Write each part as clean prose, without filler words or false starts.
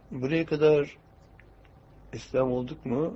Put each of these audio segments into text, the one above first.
Buraya kadar İslam olduk mu?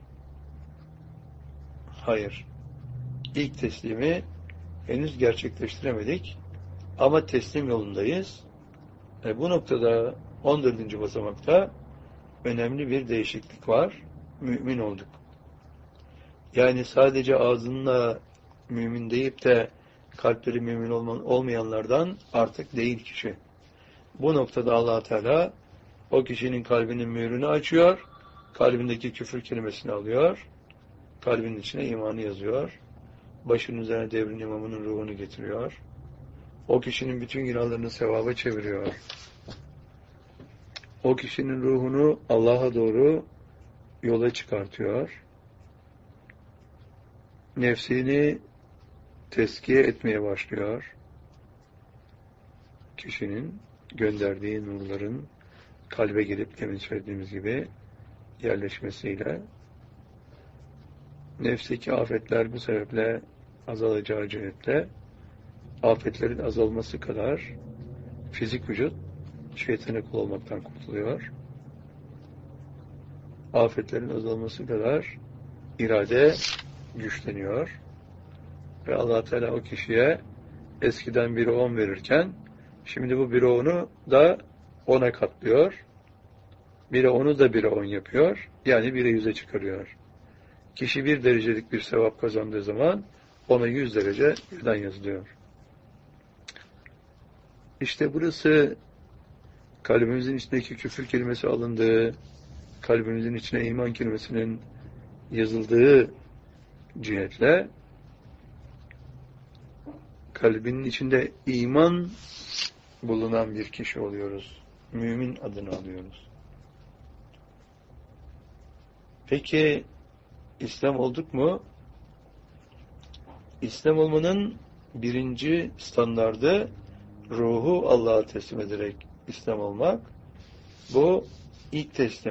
Hayır. İlk teslimi henüz gerçekleştiremedik. Ama teslim yolundayız. Bu noktada 14. basamakta önemli bir değişiklik var. Mümin olduk. Yani sadece ağzınla mümin deyip de kalpleri mümin olmayanlardan artık değil kişi. Bu noktada Allah Teala o kişinin kalbinin mührünü açıyor, kalbindeki küfür kelimesini alıyor, kalbinin içine imanı yazıyor, başının üzerine devrin imamının ruhunu getiriyor, o kişinin bütün günahlarını sevaba çeviriyor, o kişinin ruhunu Allah'a doğru yola çıkartıyor, nefsini tezkiye etmeye başlıyor, kişinin gönderdiği nurların kalbe gelip demin söylediğimiz gibi yerleşmesiyle nefsteki afetler bu sebeple azalacağı cihetle afetlerin azalması kadar fizik vücut şeytana kul olmaktan kurtuluyor. Afetlerin azalması kadar irade güçleniyor. Ve Allah Teala o kişiye eskiden 1'e 10 verirken şimdi bu 1'e 10'u da 10'a katlıyor. 1'e 10'u da 1'e 10 yapıyor. Yani 1'e 100'e çıkarıyor. Kişi 1 derecelik bir sevap kazandığı zaman ona 100 derece birden yazılıyor. İşte burası kalbimizin içindeki küfür kelimesi alındığı, kalbimizin içine iman kelimesinin yazıldığı cihetle kalbinin içinde iman bulunan bir kişi oluyoruz. Mümin adını alıyoruz. Peki İslam olduk mu? İslam olmanın birinci standardı ruhu Allah'a teslim ederek İslam olmak. Bu ilk teslim.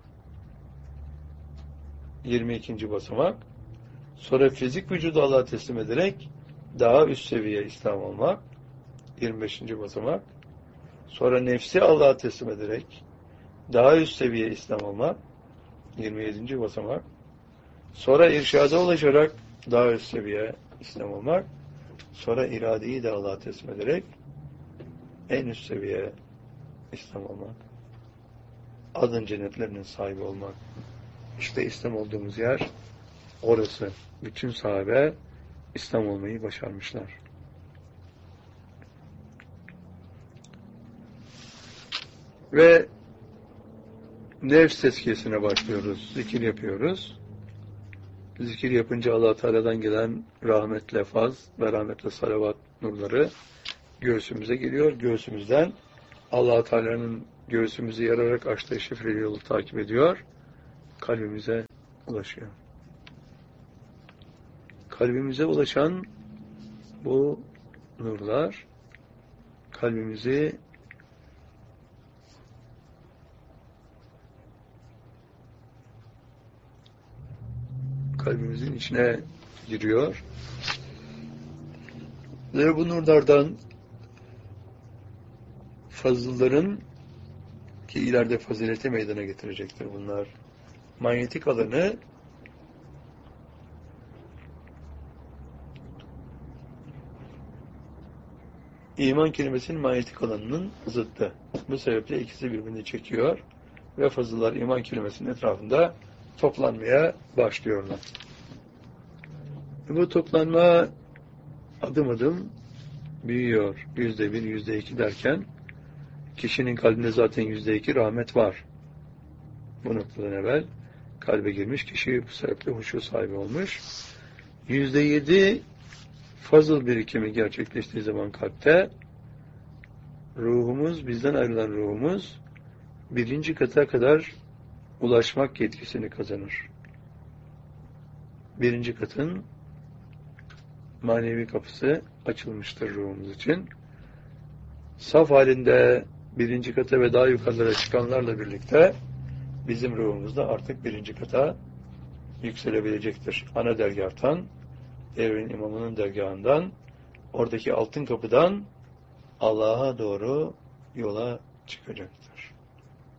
22. basamak. Sonra fizik vücudu Allah'a teslim ederek daha üst seviye İslam olmak. 25. basamak. Sonra nefsi Allah'a teslim ederek daha üst seviye İslam olmak. 27. basamak. Sonra irşada ulaşarak daha üst seviye İslam olmak. Sonra iradeyi de Allah'a teslim ederek en üst seviye İslam olmak. Adın cennetlerinin sahibi olmak. İşte İslam olduğumuz yer orası. Bütün sahabe İslam olmayı başarmışlar. Ve nefs tezkiyesine başlıyoruz. Zikir yapıyoruz. Zikir yapınca Allah Teala'dan gelen rahmetle faz ve rahmetle salavat nurları göğsümüze geliyor. Göğsümüzden Allah Teala'nın göğsümüzü yararak açtığı şifreli yolu takip ediyor. Kalbimize ulaşıyor. Kalbimize ulaşan bu nurlar kalbimizin içine giriyor. Ve bu nurlardan fazılların ki ileride fazileti meydana getirecektir bunlar. Manyetik alanı iman kelimesinin manyetik alanının zıttı. Bu sebeple ikisi birbirini çekiyor ve fazıllar iman kelimesinin etrafında toplanmaya başlıyorlar. Bu toplanma adım adım büyüyor. %1, %2 derken kişinin kalbinde zaten %2 rahmet var. Bu noktadan evvel kalbe girmiş kişi bu sebeple huşu sahibi olmuş. %7 fazıl birikimi gerçekleştiği zaman kalpte ruhumuz, bizden ayrılan ruhumuz birinci kata kadar ulaşmak yetkisini kazanır. Birinci katın manevi kapısı açılmıştır ruhumuz için. Saf halinde birinci kata ve daha yukarılara çıkanlarla birlikte bizim ruhumuz da artık birinci kata yükselebilecektir. Ana dergâhtan, devrin imamının dergâhından, oradaki altın kapıdan Allah'a doğru yola çıkacaktır.